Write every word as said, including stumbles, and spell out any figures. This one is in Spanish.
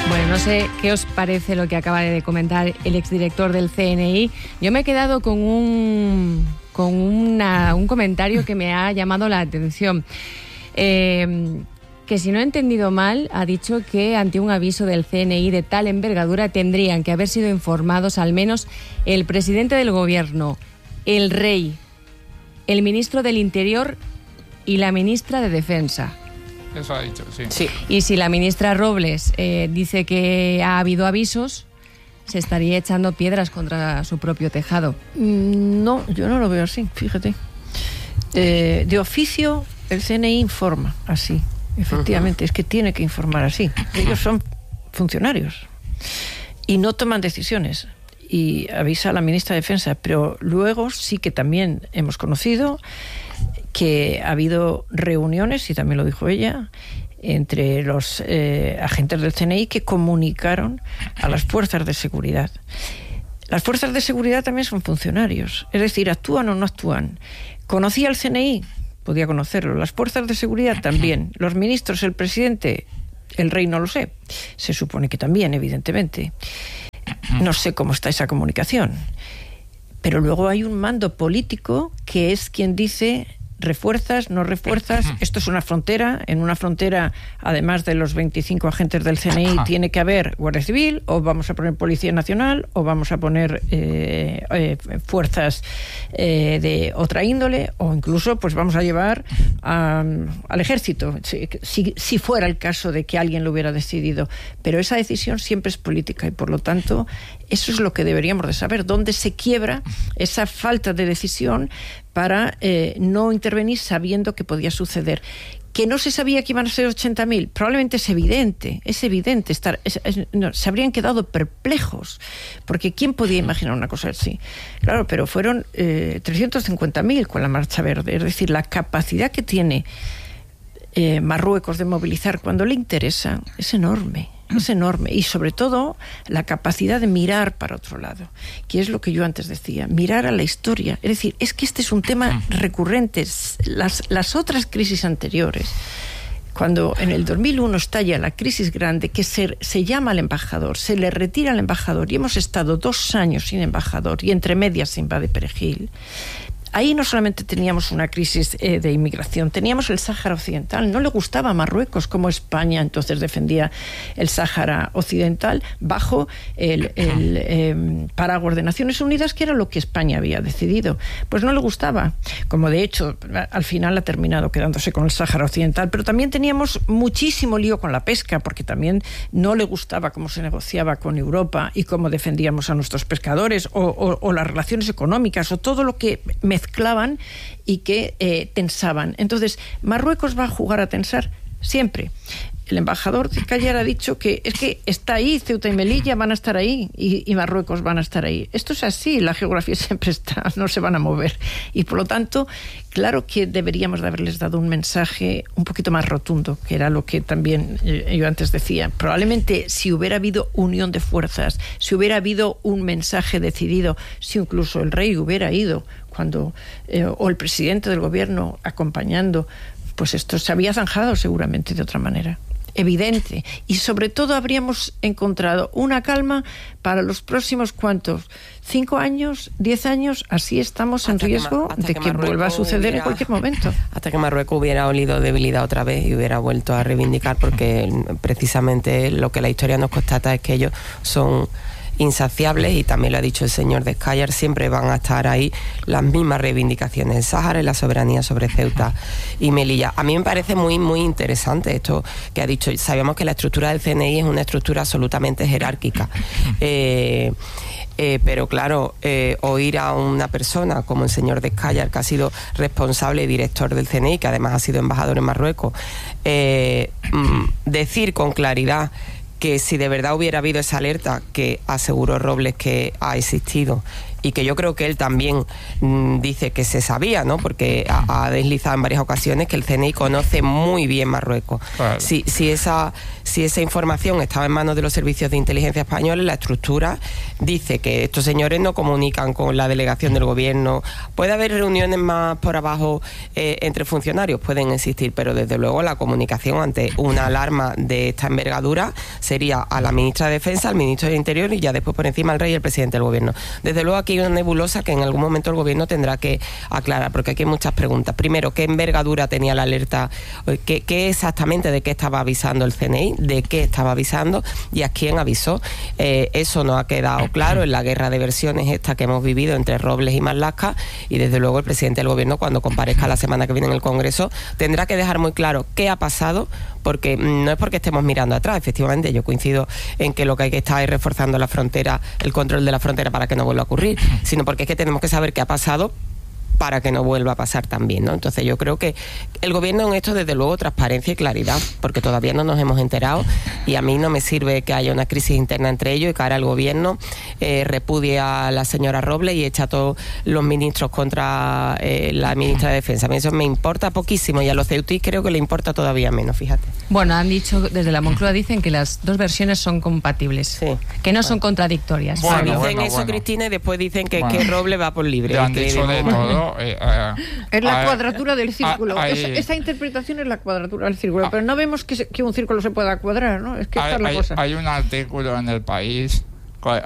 Bueno, no sé qué os parece lo que acaba de comentar el exdirector del C N I. Yo me he quedado con un, con una, un comentario que me ha llamado la atención. Eh, que si no he entendido mal, ha dicho que ante un aviso del C N I de tal envergadura tendrían que haber sido informados al menos el presidente del gobierno, el rey, el ministro del Interior y la ministra de Defensa. Eso ha dicho, sí. sí. Y si la ministra Robles eh, dice que ha habido avisos, se estaría echando piedras contra su propio tejado. No, yo no lo veo así, fíjate. Eh, de oficio, el C N I informa así. Efectivamente, uh-huh. Es que tiene que informar así. Ellos son funcionarios y no toman decisiones. Y avisa a la ministra de Defensa, pero luego sí que también hemos conocido que ha habido reuniones, y también lo dijo ella, entre los eh, agentes del C N I que comunicaron a las fuerzas de seguridad. Las fuerzas de seguridad también son funcionarios, es decir, actúan o no actúan. ¿Conocía el C N I? Podía conocerlo. Las fuerzas de seguridad también. Los ministros, el presidente, el rey no lo sé. Se supone que también, evidentemente. No sé cómo está esa comunicación. Pero luego hay un mando político que es quien dice refuerzas, no refuerzas. Esto es una frontera. En una frontera, además de los veinticinco agentes del C N I, tiene que haber Guardia Civil, o vamos a poner Policía Nacional, o vamos a poner eh, eh, fuerzas eh, de otra índole, o incluso pues vamos a llevar a, al ejército, si, si, si fuera el caso de que alguien lo hubiera decidido. Pero esa decisión siempre es política y, por lo tanto, eso es lo que deberíamos de saber, dónde se quiebra esa falta de decisión para eh, no intervenir sabiendo que podía suceder. Que no se sabía que iban a ser ochenta mil, probablemente es evidente, es evidente, estar, es, es, no, se habrían quedado perplejos, porque ¿quién podía imaginar una cosa así? Claro, pero fueron eh, trescientos cincuenta mil con la Marcha Verde, es decir, la capacidad que tiene eh, Marruecos de movilizar cuando le interesa es enorme. Es enorme, y sobre todo la capacidad de mirar para otro lado, que es lo que yo antes decía, mirar a la historia. Es decir, es que este es un tema recurrente. Las, las otras crisis anteriores, cuando en el dos mil uno estalla la crisis grande, que se, se llama al embajador, se le retira al embajador, y hemos estado dos años sin embajador, y entre medias se invade Perejil. Ahí no solamente teníamos una crisis eh, de inmigración, teníamos el Sáhara Occidental. No le gustaba a Marruecos como España entonces defendía el Sáhara Occidental bajo el, el eh, paraguas de Naciones Unidas, que era lo que España había decidido. Pues no le gustaba, como de hecho al final ha terminado quedándose con el Sáhara Occidental. Pero también teníamos muchísimo lío con la pesca, porque también no le gustaba cómo se negociaba con Europa y cómo defendíamos a nuestros pescadores, o, o, o las relaciones económicas, o todo lo que mezclaba mezclaban y que eh, tensaban. Entonces, Marruecos va a jugar a tensar siempre. El embajador de Callar ha dicho que es que está ahí, Ceuta y Melilla van a estar ahí, y, y Marruecos van a estar ahí. Esto es así, la geografía siempre está, no se van a mover. Y por lo tanto, claro que deberíamos de haberles dado un mensaje un poquito más rotundo, que era lo que también yo antes decía. Probablemente si hubiera habido unión de fuerzas, si hubiera habido un mensaje decidido, si incluso el rey hubiera ido cuando eh, o el presidente del gobierno acompañando, pues esto se había zanjado seguramente de otra manera. Evidente. Y sobre todo habríamos encontrado una calma para los próximos, ¿cuántos? ¿Cinco años? ¿Diez años? Así estamos en riesgo de que vuelva a suceder en cualquier momento. Hasta que Marruecos hubiera olido debilidad otra vez y hubiera vuelto a reivindicar, porque precisamente lo que la historia nos constata es que ellos son insaciables, y también lo ha dicho el señor de Callar, siempre van a estar ahí las mismas reivindicaciones, el Sáhara y la soberanía sobre Ceuta y Melilla. A mí me parece muy muy interesante esto que ha dicho. Sabemos que la estructura del C N I es una estructura absolutamente jerárquica, eh, eh, pero claro, eh, oír a una persona como el señor de Callar, que ha sido responsable y director del C N I, que además ha sido embajador en Marruecos, eh, decir con claridad que si de verdad hubiera habido esa alerta que aseguró Robles que ha existido y que yo creo que él también mmm, dice que se sabía, ¿no? Porque ha, ha deslizado en varias ocasiones que el C N I conoce muy bien Marruecos. Claro. Si, si, esa, si esa información estaba en manos de los servicios de inteligencia españoles, la estructura dice que estos señores no comunican con la delegación del gobierno. Puede haber reuniones más por abajo eh, entre funcionarios, pueden existir, pero desde luego la comunicación ante una alarma de esta envergadura sería a la ministra de Defensa, al ministro de Interior y ya después por encima al rey y el presidente del gobierno. Desde luego aquí hay una nebulosa que en algún momento el gobierno tendrá que aclarar, porque aquí hay muchas preguntas. Primero, ¿qué envergadura tenía la alerta? ¿Qué, qué exactamente de qué estaba avisando el C N I? ¿De qué estaba avisando? ¿Y a quién avisó? Eh, eso no ha quedado claro en la guerra de versiones esta que hemos vivido entre Robles y Marlaska, y desde luego el presidente del gobierno, cuando comparezca la semana que viene en el Congreso, tendrá que dejar muy claro qué ha pasado, porque no es porque estemos mirando atrás. Efectivamente, yo coincido en que lo que hay que estar es reforzando la frontera, el control de la frontera para que no vuelva a ocurrir, sino porque es que tenemos que saber qué ha pasado para que no vuelva a pasar también, ¿no? Entonces yo creo que el gobierno en esto, desde luego, transparencia y claridad, porque todavía no nos hemos enterado, y a mí no me sirve que haya una crisis interna entre ellos y que ahora el gobierno eh, repudie a la señora Robles y echa a todos los ministros contra eh, la ministra de Defensa. A mí eso me importa poquísimo, y a los ceutíes creo que le importa todavía menos, fíjate. Bueno, han dicho, desde la Moncloa dicen que las dos versiones son compatibles, sí, que no son contradictorias. Bueno, dicen bueno, eso, bueno. Cristina, y después dicen que, bueno. que Robles va por libre. Le han que dicho de todo. Eh, uh, es la uh, cuadratura del círculo. uh, esa, hay, esa interpretación es la cuadratura del círculo, uh, pero no vemos que, se, que un círculo se pueda cuadrar, ¿no? Es que hay, esta es la hay, cosa. Hay un artículo en El País